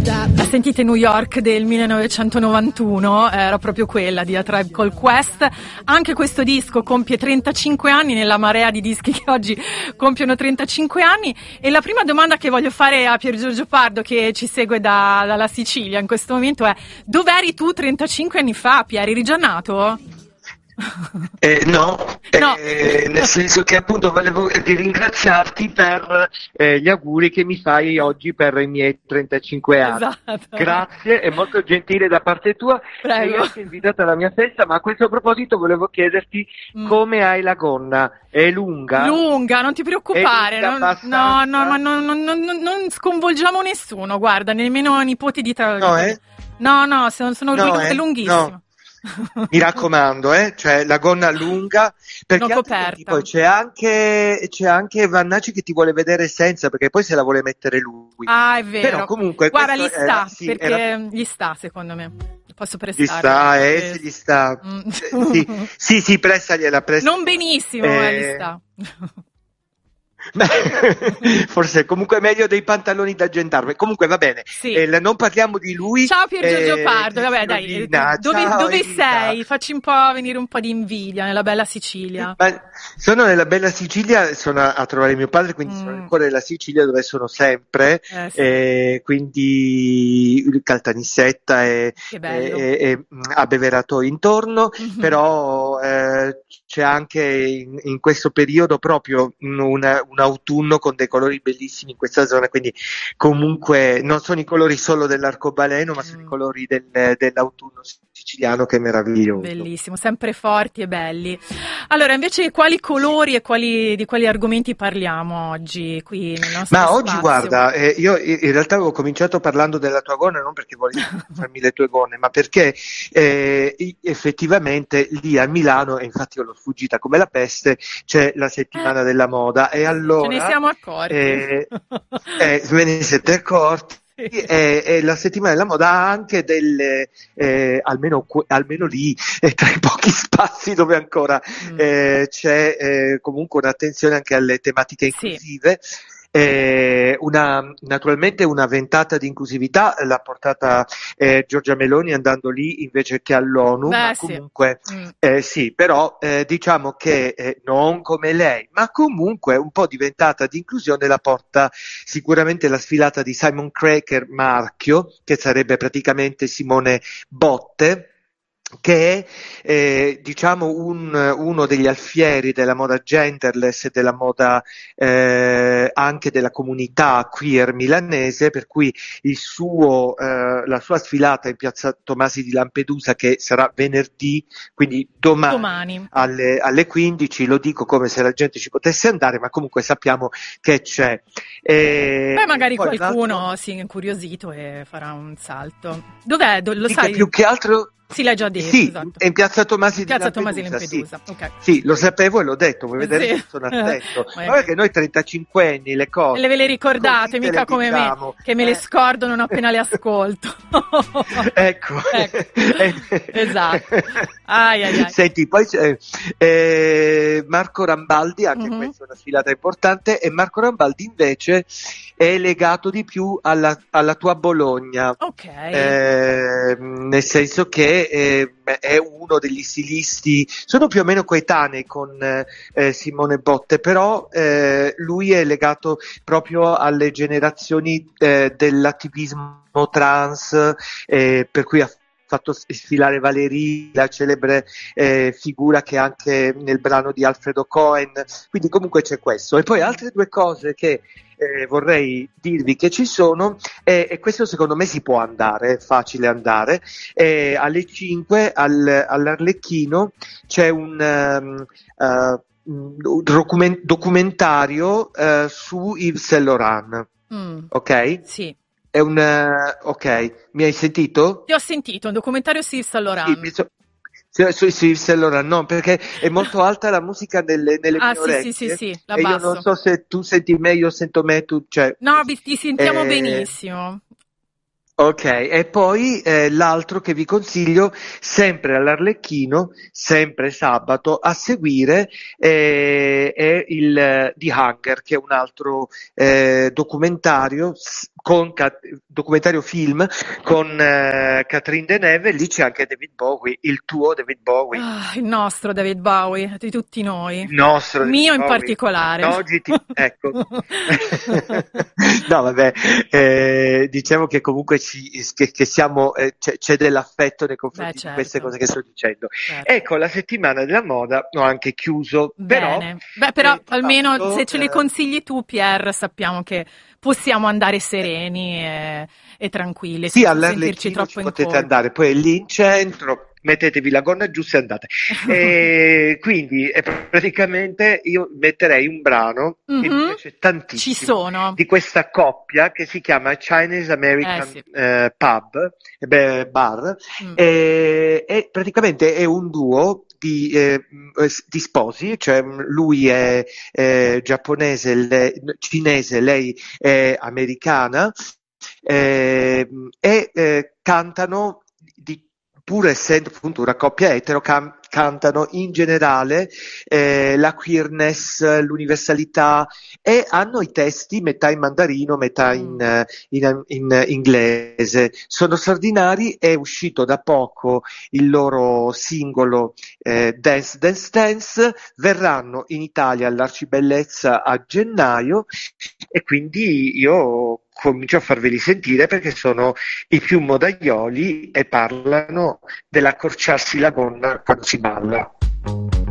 Sentite New York del 1991, era proprio quella di A Tribe Called Quest. Anche questo disco compie 35 anni nella marea di dischi che oggi compiono 35 anni. E la prima domanda che voglio fare a Pier Giorgio Pardo, che ci segue dalla Sicilia in questo momento, è: dov'eri tu 35 anni fa, Pier? Eri già nato? No, No. nel senso che appunto volevo ringraziarti per gli auguri che mi fai oggi per i miei 35 anni. Esatto. Grazie, è molto gentile da parte tua. Prego. Sei anche invitata alla mia festa, ma a questo proposito volevo chiederti come hai la gonna. È lunga? Lunga, non ti preoccupare. È lunga ma non sconvolgiamo nessuno, guarda, nemmeno nipoti di No, No, sono No, lunghissime. no. Mi raccomando, cioè la gonna lunga, perché Non coperta. poi c'è anche Vannacci che ti vuole vedere senza, perché poi se la vuole mettere lui. Ah, è vero. Però comunque guarda, gli questo sta, sì, perché gli sta, secondo me. Posso gli prestare. sta, gli sta. Sì, prestagliela. Non benissimo, gli sta. Forse comunque è meglio dei pantaloni da gendarme. Comunque va bene, Sì. Non parliamo di lui. Ciao Pier Giorgio Pardo, vabbè dai, dove sei? Facci un po' venire un po' di invidia nella bella Sicilia. Ma sono nella bella Sicilia, sono a trovare mio padre, quindi sono nel cuore della Sicilia dove sono sempre, sì. quindi Caltanissetta e Abeverato intorno, però c'è anche in questo periodo proprio un autunno con dei colori bellissimi in questa zona, quindi comunque non sono i colori solo dell'arcobaleno, ma sono i colori dell'autunno siciliano, che è meraviglioso. Bellissimo, sempre forti e belli. Allora, invece, quali colori e di quali argomenti parliamo oggi qui nel nostro spazio? Oggi guarda, io in realtà avevo cominciato parlando della tua gonna, non perché voglio farmi le tue gonne, ma perché effettivamente lì a Milano, e infatti io l'ho sfuggita come la peste, c'è la settimana della moda, e allora ce ne siamo accorti. Ve ne siete accorti. E la settimana della moda ha anche delle, almeno lì, tra i pochi spazi dove ancora c'è comunque un'attenzione anche alle tematiche inclusive. Naturalmente una ventata di inclusività l'ha portata Giorgia Meloni andando lì invece che all'ONU, ma comunque sì, però diciamo che non come lei, ma comunque un po' di ventata di inclusione la porta sicuramente la sfilata di Simon Cracker Marchio, che sarebbe praticamente Simone Botte, che è diciamo uno degli alfieri della moda genderless e della moda anche della comunità queer milanese, per cui la sua sfilata in piazza Tomasi di Lampedusa, che sarà venerdì, quindi domani. Alle 15, lo dico come se la gente ci potesse andare, ma comunque sappiamo che c'è. Beh, magari qualcuno si è incuriosito e farà un salto. Dov'è? Lo sai? Più che altro sì, l'hai già detto, sì, esatto. è in piazza Tomasi di Lampedusa. Sì. Okay. Sì, lo sapevo e l'ho detto, vuoi vedere che sono attento. Ma che noi 35 anni le cose ve le ricordate, mica come me, che me le scordo non appena le ascolto. Ecco. Esatto. Ai. Senti, poi c'è Marco Rambaldi, anche questa è una sfilata importante, e Marco Rambaldi invece è legato di più alla tua Bologna. Ok. Nel senso che è uno degli stilisti, sono più o meno coetanei con Simone Botte, però lui è legato proprio alle generazioni dell'attivismo trans, per cui ha fatto sfilare Valerie, la celebre figura che è anche nel brano di Alfredo Cohen, quindi comunque c'è questo. E poi altre due cose che vorrei dirvi che ci sono, e questo secondo me si può andare, è facile andare, alle 5 all'Arlecchino c'è un documentario su Yves Saint Laurent, ok? Sì. È ok, mi hai sentito? Ti ho sentito, un documentario su Yves Saint Laurent. Su Yves Saint Laurent, no, perché è molto alta la musica nelle mie orecchie. Sì, la e basso. io non so se tu senti me, io sento me, tu, cioè. No, ti sentiamo benissimo. Ok, e poi l'altro che vi consiglio, sempre all'Arlecchino, sempre sabato, a seguire è il The Hunger, che è un altro documentario, documentario film con Catherine Deneuve, e lì c'è anche David Bowie, il tuo David Bowie. Il nostro David Bowie, di tutti noi. Il nostro David Mio in Bowie. particolare. Ecco. No, vabbè, diciamo che comunque che siamo, c'è dell'affetto nei confronti di queste cose che sto dicendo. Certo. Ecco, la settimana della moda ho anche chiuso. Bene. Però almeno fatto, se ce le consigli tu, Pier, sappiamo che possiamo andare sereni e tranquilli. Sì, all'Arlecchino ci potete andare, poi è lì in centro. Mettetevi la gonna giusta e andate. Quindi praticamente io metterei un brano che mi piace tantissimo di questa coppia che si chiama Chinese American Bar e praticamente è un duo di sposi, cioè lui è giapponese, cinese, lei è americana e cantano pur essendo appunto una coppia etero, cantano in generale la queerness, l'universalità e hanno i testi metà in mandarino, metà in inglese. Sono straordinari, è uscito da poco il loro singolo Dance Dance Dance, verranno in Italia all'Arcibellezza a gennaio e quindi io comincio a farveli sentire perché sono i più modaioli e parlano dell'accorciarsi la gonna quando si balla.